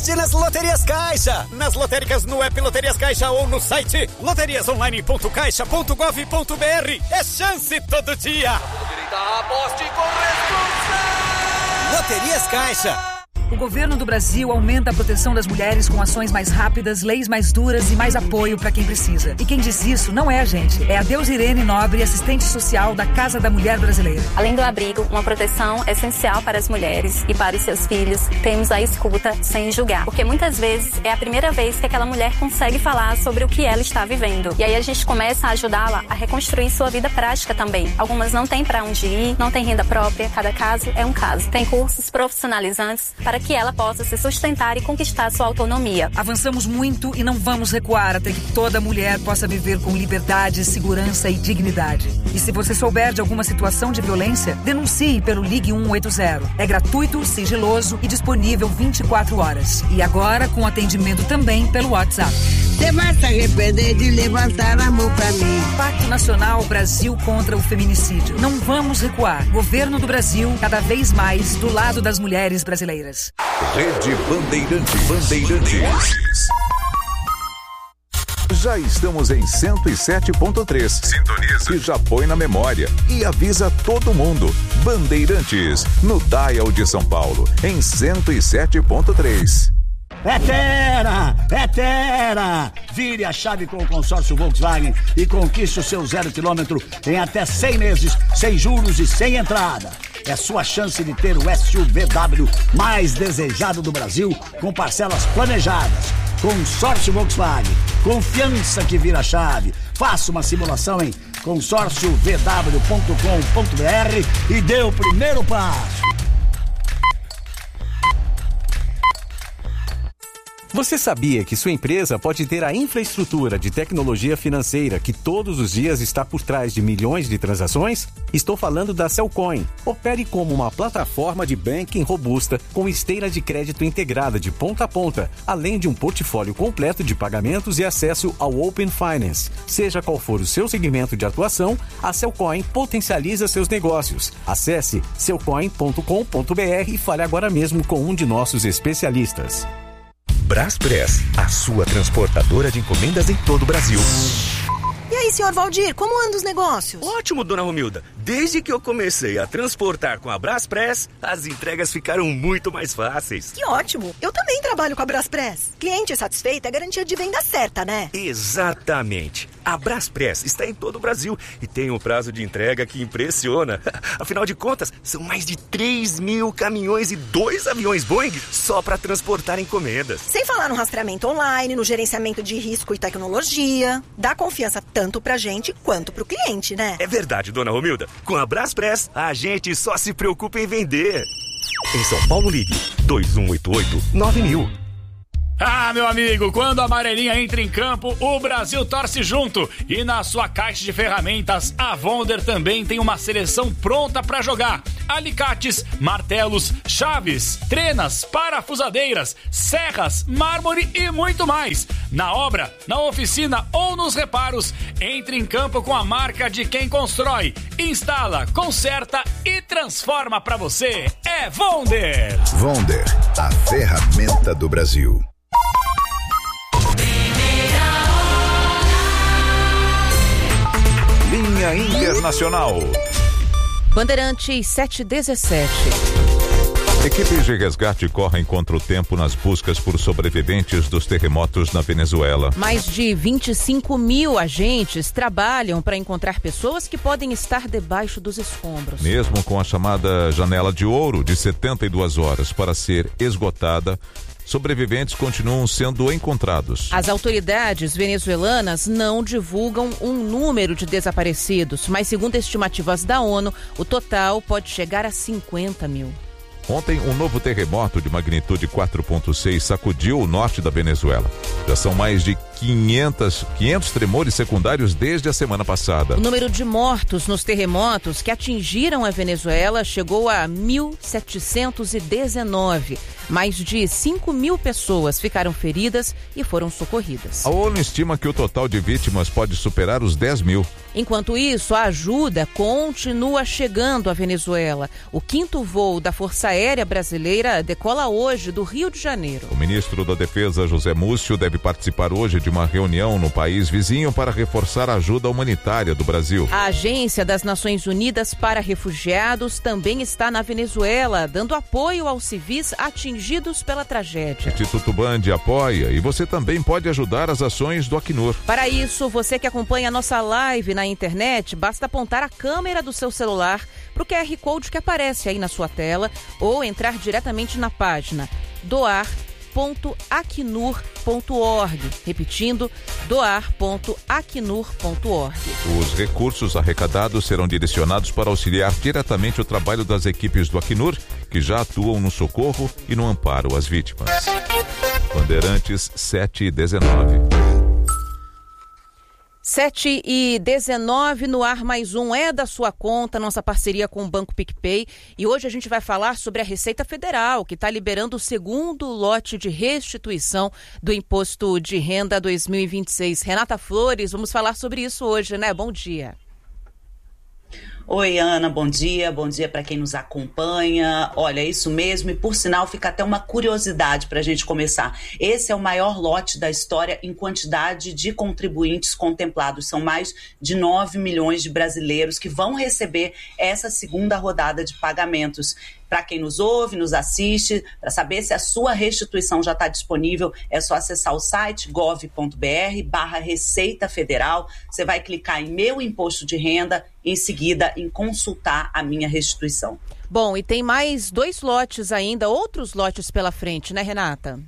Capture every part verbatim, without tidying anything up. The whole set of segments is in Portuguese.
sorte nas Loterias Caixa. Nas lotéricas, no app Loterias Caixa ou no site loterias online ponto caixa ponto gov ponto br. É chance todo dia. Aposte com responsabilidade. Loterias Caixa. O governo do Brasil aumenta a proteção das mulheres com ações mais rápidas, leis mais duras e mais apoio para quem precisa. E quem diz isso não é a gente, é a Deusirene Nobre, assistente social da Casa da Mulher Brasileira. Além do abrigo, uma proteção essencial para as mulheres e para os seus filhos, temos a escuta sem julgar. Porque muitas vezes é a primeira vez que aquela mulher consegue falar sobre o que ela está vivendo. E aí a gente começa a ajudá-la a reconstruir sua vida prática também. Algumas não têm para onde ir, não têm renda própria, cada caso é um caso. Tem cursos profissionalizantes para que ela possa se sustentar e conquistar sua autonomia. Avançamos muito e não vamos recuar até que toda mulher possa viver com liberdade, segurança e dignidade. E se você souber de alguma situação de violência, denuncie pelo Ligue um oito zero. É gratuito, sigiloso e disponível vinte e quatro horas. E agora com atendimento também pelo WhatsApp. Você vai se arrepender de levantar a mão pra mim. Pacto Nacional Brasil contra o Feminicídio. Não vamos recuar. Governo do Brasil, cada vez mais do lado das mulheres brasileiras. Rede Bandeirantes. Bandeirantes. Já estamos em cento e sete ponto três. Sintoniza. E já põe na memória. E avisa todo mundo. Bandeirantes, no Dial de São Paulo, em cento e sete ponto três. É Tera! É Tera! Vire a chave com o consórcio Volkswagen e conquiste o seu zero quilômetro em até cem meses, sem juros e sem entrada. É sua chance de ter o S U V W mais desejado do Brasil, com parcelas planejadas. Consórcio Volkswagen. Confiança que vira chave. Faça uma simulação em consórcio v w ponto com ponto b r e dê o primeiro passo. Você sabia que sua empresa pode ter a infraestrutura de tecnologia financeira que todos os dias está por trás de milhões de transações? Estou falando da Cellcoin. Opere como uma plataforma de banking robusta com esteira de crédito integrada de ponta a ponta, além de um portfólio completo de pagamentos e acesso ao Open Finance. Seja qual for o seu segmento de atuação, a Cellcoin potencializa seus negócios. Acesse cellcoin ponto com ponto b r e fale agora mesmo com um de nossos especialistas. Braspress, a sua transportadora de encomendas em todo o Brasil. E aí, senhor Valdir, como andam os negócios? Ótimo, dona Romilda. Desde que eu comecei a transportar com a Braspress, as entregas ficaram muito mais fáceis. Que ótimo. Eu também trabalho com a Braspress. Cliente satisfeito é garantia de venda certa, né? Exatamente. A Braspress está em todo o Brasil e tem um prazo de entrega que impressiona. Afinal de contas, são mais de três mil caminhões e dois aviões Boeing só para transportar encomendas. Sem falar no rastreamento online, no gerenciamento de risco e tecnologia. Dá confiança tanto pra gente quanto pro cliente, né? É verdade, dona Romilda. Com a Braspress, a gente só se preocupa em vender. Em São Paulo, ligue dois um oito oito nove mil. Ah, meu amigo, quando a amarelinha entra em campo, o Brasil torce junto. E na sua caixa de ferramentas, a Wonder também tem uma seleção pronta para jogar. Alicates, martelos, chaves, trenas, parafusadeiras, serras, mármore e muito mais. Na obra, na oficina ou nos reparos, entre em campo com a marca de quem constrói, instala, conserta e transforma para você. É Wonder. Wonder, a ferramenta do Brasil. Linha Internacional. Bandeirantes sete dezessete. Equipes de resgate correm contra o tempo nas buscas por sobreviventes dos terremotos na Venezuela. Mais de vinte e cinco mil agentes trabalham para encontrar pessoas que podem estar debaixo dos escombros. Mesmo com a chamada janela de ouro de setenta e duas horas para ser esgotada, sobreviventes continuam sendo encontrados. As autoridades venezuelanas não divulgam um número de desaparecidos, mas segundo estimativas da ONU, o total pode chegar a cinquenta mil. Ontem, um novo terremoto de magnitude quatro ponto seis sacudiu o norte da Venezuela. Já são mais de quinhentos, quinhentos tremores secundários desde a semana passada. O número de mortos nos terremotos que atingiram a Venezuela chegou a mil setecentos e dezenove. Mais de cinco mil pessoas ficaram feridas e foram socorridas. A ONU estima que o total de vítimas pode superar os dez mil. Enquanto isso, a ajuda continua chegando à Venezuela. O quinto voo da Força Aérea Brasileira decola hoje do Rio de Janeiro. O ministro da Defesa, José Múcio, deve participar hoje de uma reunião no país vizinho para reforçar a ajuda humanitária do Brasil. A Agência das Nações Unidas para Refugiados também está na Venezuela, dando apoio aos civis atingidos pela tragédia. O Instituto Band apoia e você também pode ajudar as ações do Acnur. Para isso, você que acompanha a nossa live na internet, basta apontar a câmera do seu celular para o Q R Code que aparece aí na sua tela ou entrar diretamente na página doar ponto acnur ponto org. Repetindo, doar ponto acnur ponto org. Os recursos arrecadados serão direcionados para auxiliar diretamente o trabalho das equipes do Acnur, que já atuam no socorro e no amparo às vítimas. Bandeirantes sete e dezenove. sete e dezenove no ar, mais um é da sua conta, nossa parceria com o Banco PicPay. E hoje a gente vai falar sobre a Receita Federal, que está liberando o segundo lote de restituição do Imposto de Renda dois mil e vinte e seis. Renata Flores, vamos falar sobre isso hoje, né? Bom dia. Oi, Ana, bom dia, bom dia para quem nos acompanha. Olha, é isso mesmo, e por sinal fica até uma curiosidade para a gente começar. Esse é o maior lote da história em quantidade de contribuintes contemplados. São mais de nove milhões de brasileiros que vão receber essa segunda rodada de pagamentos. Para quem nos ouve, nos assiste, para saber se a sua restituição já está disponível, é só acessar o site gov ponto br barra Receita Federal. Você vai clicar em Meu Imposto de Renda, em seguida em Consultar a Minha Restituição. Bom, e tem mais dois lotes ainda, outros lotes pela frente, né, Renata?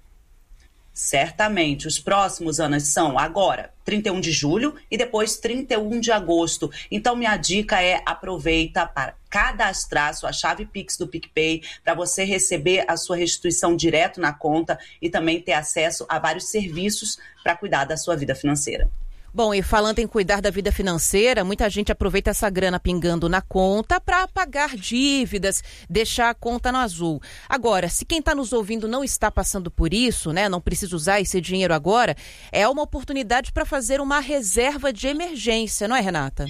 Certamente. Os próximos, Ana, são agora, trinta e um de julho e depois trinta e um de agosto. Então, minha dica é aproveita para cadastrar sua chave Pix do PicPay para você receber a sua restituição direto na conta e também ter acesso a vários serviços para cuidar da sua vida financeira. Bom, e falando em cuidar da vida financeira, muita gente aproveita essa grana pingando na conta para pagar dívidas, deixar a conta no azul. Agora, se quem está nos ouvindo não está passando por isso, né, não precisa usar esse dinheiro agora, é uma oportunidade para fazer uma reserva de emergência, não é, Renata?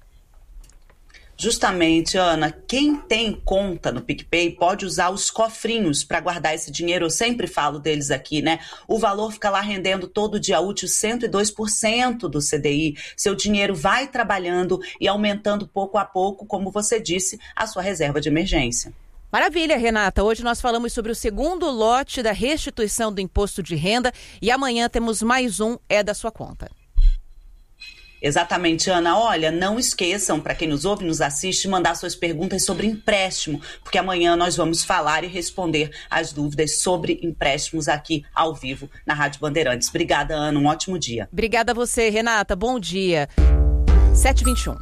Justamente, Ana, quem tem conta no PicPay pode usar os cofrinhos para guardar esse dinheiro. Eu sempre falo deles aqui, né? O valor fica lá rendendo todo dia útil cento e dois por cento do C D I. Seu dinheiro vai trabalhando e aumentando pouco a pouco, como você disse, a sua reserva de emergência. Maravilha, Renata. Hoje nós falamos sobre o segundo lote da restituição do imposto de renda e amanhã temos mais um É da Sua Conta. Exatamente, Ana. Olha, não esqueçam, para quem nos ouve e nos assiste, mandar suas perguntas sobre empréstimo, porque amanhã nós vamos falar e responder as dúvidas sobre empréstimos aqui ao vivo na Rádio Bandeirantes. Obrigada, Ana. Um ótimo dia. Obrigada a você, Renata. Bom dia. sete e vinte e um.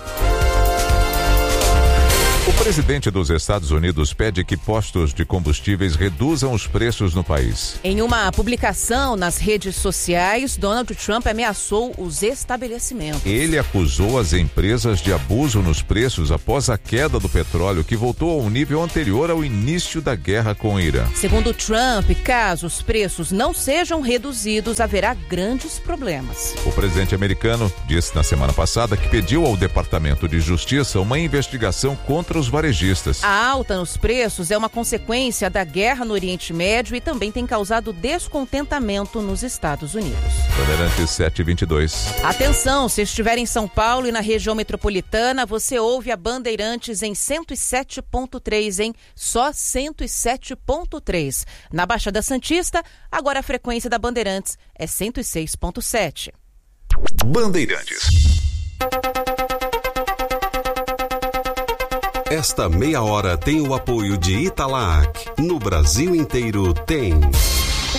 O presidente dos Estados Unidos pede que postos de combustíveis reduzam os preços no país. Em uma publicação nas redes sociais, Donald Trump ameaçou os estabelecimentos. Ele acusou as empresas de abuso nos preços após a queda do petróleo, que voltou ao nível anterior ao início da guerra com o Irã. Segundo Trump, caso os preços não sejam reduzidos, haverá grandes problemas. O presidente americano disse na semana passada que pediu ao Departamento de Justiça uma investigação contra os varejistas. A alta nos preços é uma consequência da guerra no Oriente Médio e também tem causado descontentamento nos Estados Unidos. Bandeirantes sete e vinte e dois. Atenção, se estiver em São Paulo e na região metropolitana, você ouve a Bandeirantes em cento e sete ponto três, hein? Só cento e sete ponto três. Na Baixada Santista, agora a frequência da Bandeirantes é cento e seis ponto sete. Bandeirantes. Esta meia hora tem o apoio de Italac. No Brasil inteiro tem.